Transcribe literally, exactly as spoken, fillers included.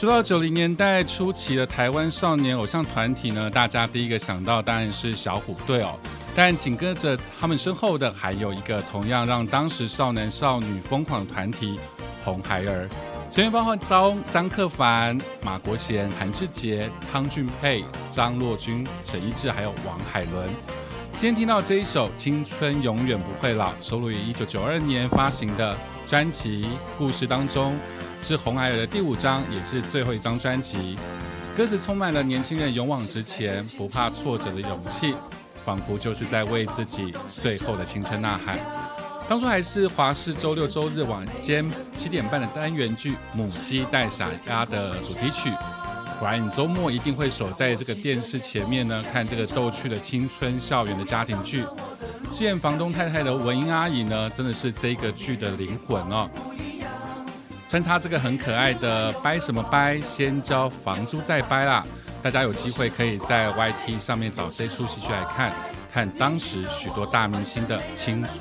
说到九零年代初期的台湾少年偶像团体呢，大家第一个想到当然是小虎队哦，但紧跟着他们身后的还有一个同样让当时少男少女疯狂的团体红孩儿，成员包括张张克凡、马国贤、韩志杰、汤俊佩、张若君、沈一志，还有王海伦。今天听到这一首《青春永远不会老》，收录于一九九二年发行的专辑《故事》当中，是红孩儿的第五张，也是最后一张专辑。歌词充满了年轻人勇往直前、不怕挫折的勇气，仿佛就是在为自己最后的青春呐喊。当初还是华视周六周日晚间七点半的单元剧《母鸡带傻鸭》的主题曲。果然，你周末一定会守在这个电视前面呢，看这个逗趣的青春校园的家庭剧。饰演房东太太的文英阿姨呢，真的是这个剧的灵魂哦。穿插这个很可爱的掰什么掰，先交房租再掰啦。大家有机会可以在 Y T 上面找这出戏剧来看，看当时许多大明星的青春